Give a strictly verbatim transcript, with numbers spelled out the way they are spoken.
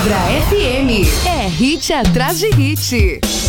Vibra F M. É hit atrás de hit.